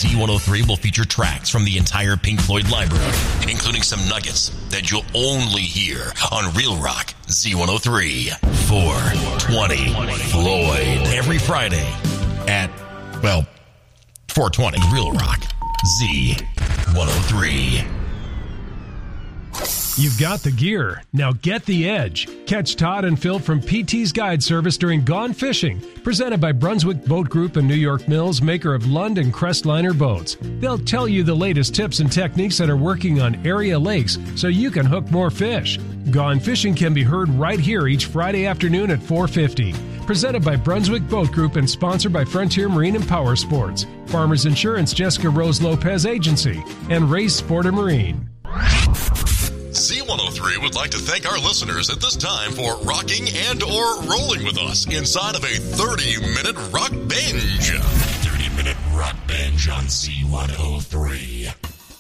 Z103 will feature tracks from the entire Pink Floyd library, including some nuggets that you'll only hear on Real Rock Z103. 420 Floyd. Every Friday at, 420 Real Rock Z103. You've got the gear. Now get the edge. Catch Todd and Phil from PT's Guide Service during Gone Fishing, presented by Brunswick Boat Group and New York Mills, maker of Lund and Crestliner boats. They'll tell you the latest tips and techniques that are working on area lakes so you can hook more fish. Gone Fishing can be heard right here each Friday afternoon at 4:50. Presented by Brunswick Boat Group and sponsored by Frontier Marine and Power Sports, Farmers Insurance Jessica Rose Lopez Agency, and Race Sport and Marine. Z103 would like to thank our listeners at this time for rocking and or rolling with us inside of a 30-minute rock binge. 30-minute rock binge on Z103.